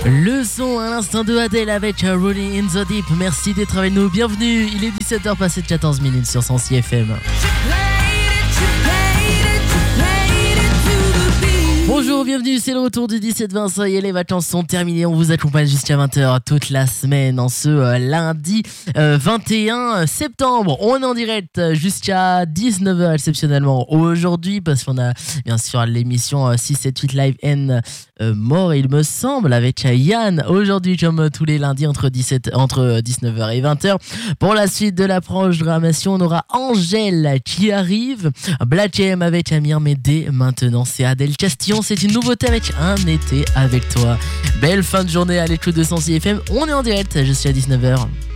Le son à l'instant de Adele avec Rolling in the Deep. Merci d'être avec nous. Bienvenue. Il est 17h passé de 14 minutes sur Sensi FM. Bonjour, bienvenue, c'est le retour du 17-20, ça y est, les vacances sont terminées, on vous accompagne jusqu'à 20h toute la semaine en ce lundi 21 septembre. On est en direct jusqu'à 19h exceptionnellement aujourd'hui parce qu'on a bien sûr l'émission 678 Live N More, il me semble, avec Yann aujourd'hui comme tous les lundis entre 19h et 20h. Pour la suite de la programmation, on aura Angèle qui arrive, Black M avec Amir, mais dès maintenant c'est Adèle Castillon. C'est une nouveauté avec Un été avec toi. Belle fin de journée à l'écoute de Sensi FM. On est en direct jusqu'à 19h.